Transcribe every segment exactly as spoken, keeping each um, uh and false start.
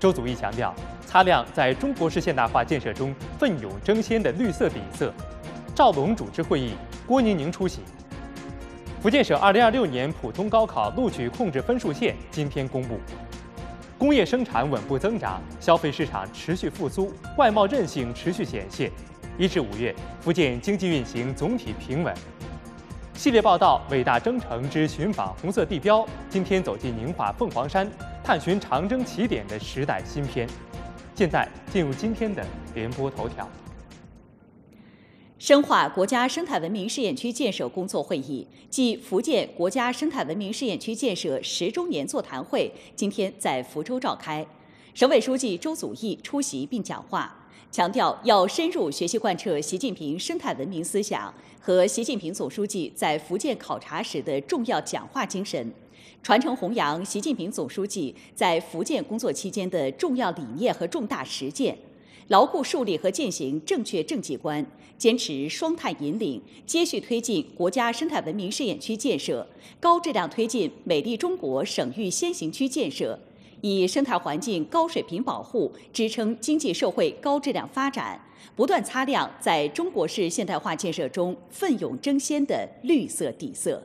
周祖义强调，擦亮在中国式现代化建设中奋勇争先的绿色底色。赵龙主持会议，郭宁宁出席。福建省二零二六年普通高考录取控制分数线今天公布。工业生产稳步增长，消费市场持续复苏，外贸韧性持续显现。一至五月，福建经济运行总体平稳。系列报道《伟大征程之寻访红色地标》，今天走进宁化凤凰山，探寻长征起点的时代新篇。现在进入今天的联播头条。 深化国家生态文明试验区建设工作会议暨福建国家生态文明试验区建设十周年座谈会今天在福州召开，省委书记周祖义出席并讲话，强调要深入学习贯彻习近平生态文明思想和习近平总书记在福建考察时的重要讲话精神，传承弘扬习近平总书记在福建工作期间的重要理念和重大实践，牢固树立和践行正确政绩观，坚持双碳引领，接续推进国家生态文明试验区建设，高质量推进美丽中国省域先行区建设，以生态环境高水平保护支撑经济社会高质量发展，不断擦亮在中国式现代化建设中奋勇争先的绿色底色。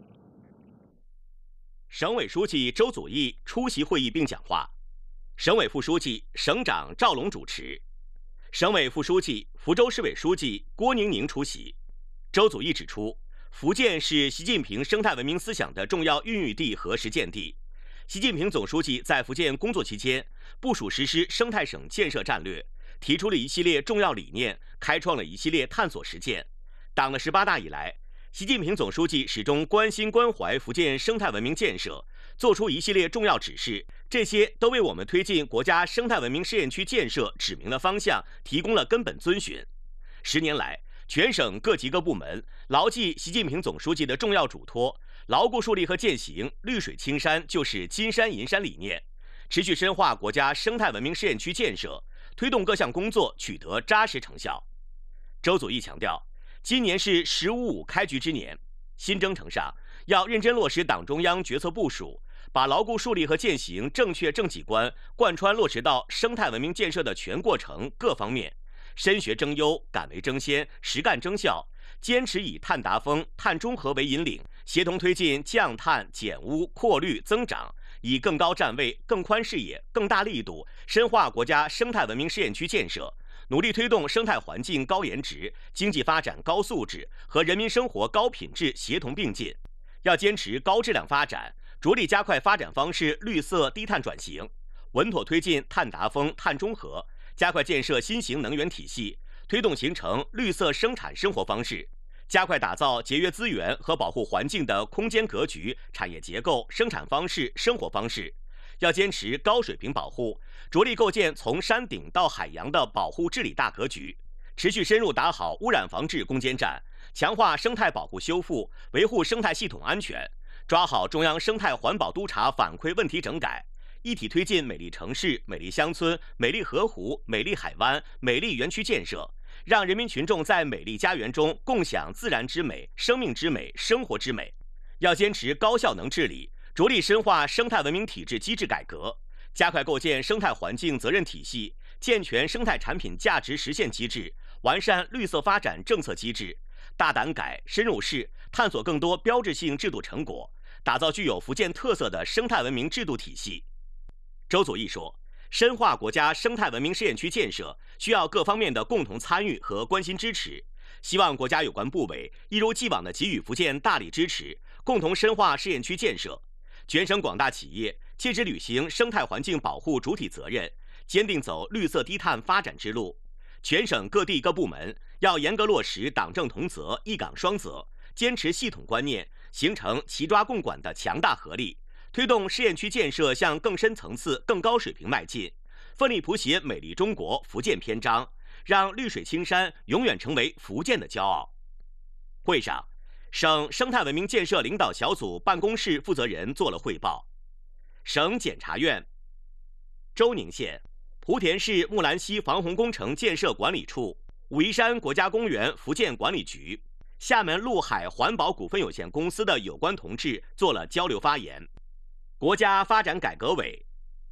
省委书记周祖义出席会议并讲话，省委副书记、省长赵龙主持，省委副书记、福州市委书记郭宁宁出席。周祖义指出，福建是习近平生态文明思想的重要孕育地和实践地。习近平总书记在福建工作期间，部署实施生态省建设战略，提出了一系列重要理念，开创了一系列探索实践。党的十八大以来，习近平总书记始终关心关怀福建生态文明建设，作出一系列重要指示，这些都为我们推进国家生态文明试验区建设指明了方向，提供了根本遵循。十年来，全省各级各部门牢记习近平总书记的重要嘱托，牢固树立和践行“绿水青山就是金山银山”理念，持续深化国家生态文明试验区建设，推动各项工作取得扎实成效。周祖义强调，今年是“十五五”开局之年，新征程上要认真落实党中央决策部署，把牢固树立和践行正确政绩观贯穿落实到生态文明建设的全过程各方面，深学争优，敢为争先，实干争效，坚持以碳达峰、碳中和为引领，协同推进降碳、减污、扩绿、增长，以更高站位、更宽视野、更大力度深化国家生态文明试验区建设，努力推动生态环境高颜值、经济发展高素质和人民生活高品质协同并进。要坚持高质量发展，着力加快发展方式绿色低碳转型，稳妥推进碳达峰、碳中和，加快建设新型能源体系，推动形成绿色生产生活方式，加快打造节约资源和保护环境的空间格局、产业结构、生产方式、生活方式。要坚持高水平保护，着力构建从山顶到海洋的保护治理大格局，持续深入打好污染防治攻坚战，强化生态保护修复，维护生态系统安全，抓好中央生态环保督察反馈问题整改，一体推进美丽城市、美丽乡村、美丽河湖、美丽海湾、美丽园区建设，让人民群众在美丽家园中共享自然之美、生命之美、生活之美。要坚持高效能治理，着力深化生态文明体制机制改革，加快构建生态环境责任体系，健全生态产品价值实现机制，完善绿色发展政策机制，大胆改、深入试，探索更多标志性制度成果，打造具有福建特色的生态文明制度体系。周祖义说，深化国家生态文明试验区建设需要各方面的共同参与和关心支持，希望国家有关部委一如既往地给予福建大力支持，共同深化试验区建设。全省广大企业切实履行生态环境保护主体责任，坚定走绿色低碳发展之路。全省各地各部门要严格落实党政同责、一岗双责，坚持系统观念，形成齐抓共管的强大合力，推动试验区建设向更深层次、更高水平迈进，奋力谱写美丽中国福建篇章，让绿水青山永远成为福建的骄傲。会上，省生态文明建设领导小组办公室负责人做了汇报。省检察院、周宁县、莆田市木兰溪防洪工程建设管理处、武夷山国家公园福建管理局、厦门陆海环保股份有限公司的有关同志做了交流发言。国家发展改革委、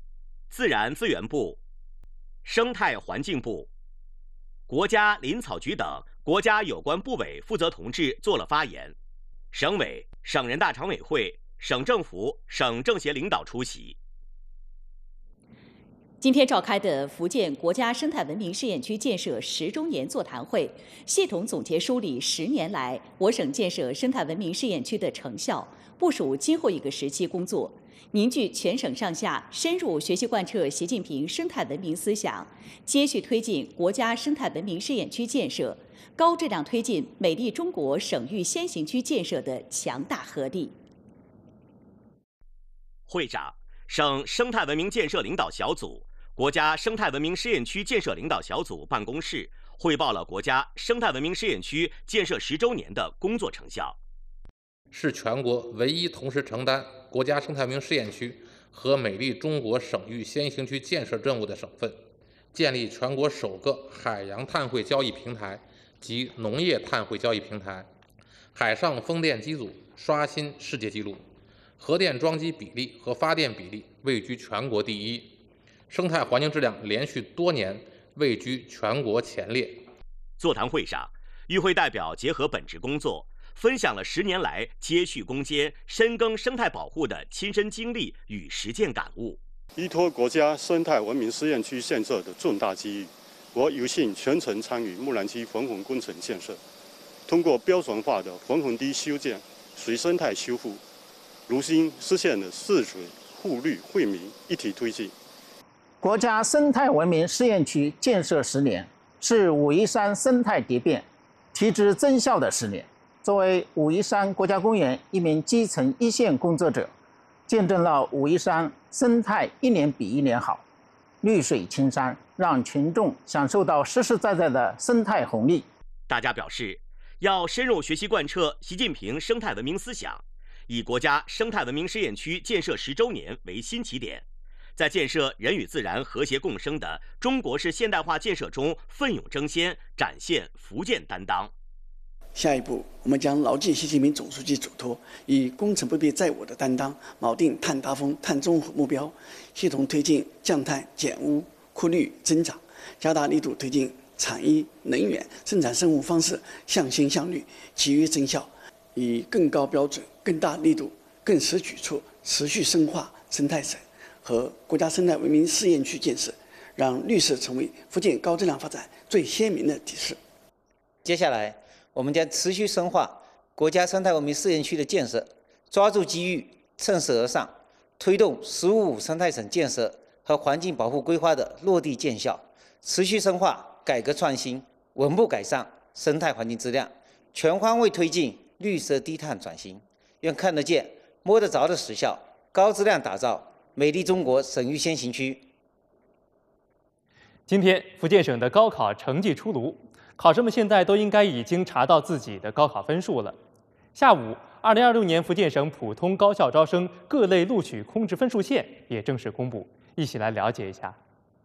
自然资源部、生态环境部、国家林草局等国家有关部委负责同志做了发言，省委、省人大常委会、省政府、省政协领导出席。 今天召开的福建国家生态文明试验区建设十周年座谈会，系统总结梳理十年来我省建设生态文明试验区的成效，部署今后一个时期工作，凝聚全省上下深入学习贯彻习近平生态文明思想，接续推进国家生态文明试验区建设，高质量推进美丽中国省域先行区建设的强大合力。 会上，省生态文明建设领导小组、国家生态文明试验区建设领导小组办公室汇报了国家生态文明试验区建设十周年的工作成效。 是全国唯一同时承担国家生态文明试验区和美丽中国省域先行区建设任务的省份，建立全国首个海洋碳汇交易平台及农业碳汇交易平台，海上风电机组刷新世界纪录，核电装机比例和发电比例位居全国第一，生态环境质量连续多年位居全国前列。 座谈会上，与会代表结合本职工作，分享了十年来接续攻坚、深耕生态保护的亲身经历与实践感悟。 依托国家生态文明试验区建设的重大机遇，我有幸全程参与木兰区防洪工程建设，通过标准化的防洪堤修建、水生态修复，如今实现了市水护绿惠民一体推进。 国家生态文明试验区建设十年，是武夷山生态蝶变提质增效的十年。作为武夷山国家公园一名基层一线工作者，见证了武夷山生态一年比一年好，绿水青山，让群众享受到实实在在的生态红利。 大家表示，要深入学习贯彻习近平生态文明思想，以国家生态文明试验区建设十周年为新起点，在建设人与自然和谐共生的中国式现代化建设中奋勇争先，展现福建担当。 下一步，我们将牢记习近平总书记嘱托，以工程不必在我的担当，锚定碳达峰、碳中和目标，系统推进降碳减污、扩绿增长，加大力度推进产业、能源、生产生活方式向新向绿，集约增效，以更高标准、更大力度、更实举措，持续深化生态省和国家生态文明试验区建设，让绿色成为福建高质量发展最鲜明的提示。 接下来，我们将持续深化国家生态文明试验区的建设，抓住机遇，趁势而上，推动“十五五”生态省建设和环境保护规划的落地见效，持续深化改革创新，稳步改善生态环境质量，全方位推进绿色低碳转型，愿看得见、摸得着的实效，高质量打造美丽中国省域先行区。 今天，福建省的高考成绩出炉。考生们现在都应该已经查到自己的高考分数了。下午，二零二六年福建省普通高校招生各类录取空置分数线也正式公布，一起来了解一下。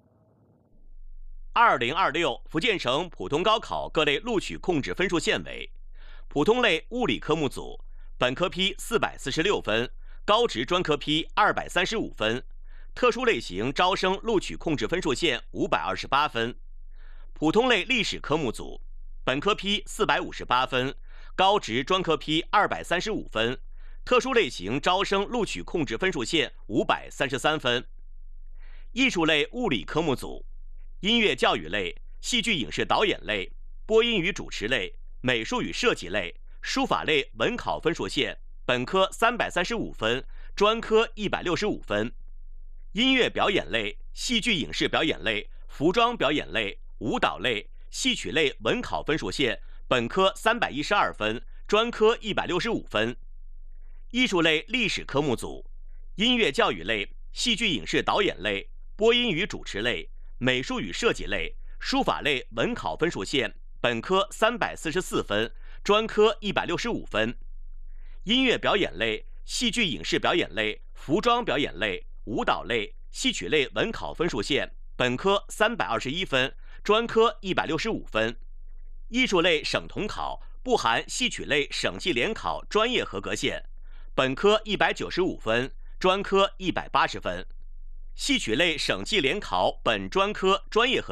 二零二六福建省普通高考各类录取空置分数线为：普通类物理科目组，本科批四百四十六分，高职专科批二百三十五分；特殊类型招生录取空置分数线五百二十八分。普通类历史科目组，本科批四百五十八分，高职专科批二百三十五分，特殊类型招生录取空置分数线五百三十三分。艺术类物理科目组，音乐教育类、戏剧影视导演类、播音与主持类、美术与设计类、书法类文考分数线，本科三百三十五分，专科一百六十五分。音乐表演类、戏剧影视表演类、服装表演类、舞蹈类、戏曲类文考分数线，本科三百一十二分，专科一百六十五分。艺术类历史科目组，音乐教育类、戏剧影视导演类、播音与主持类、美术与设计类、书法类文考分数线，本科三百四十四分，专科一百六十五分。音乐表演类、戏剧影视表演类、服装表演类、舞蹈类、戏曲类文考分数线，本科三百二十一分，专科一百六十五分。艺术类省统考不含戏曲类省际联考专业合格线，本科一百九十五分，专科一百八十分。 戏曲类省际联考本专科专业合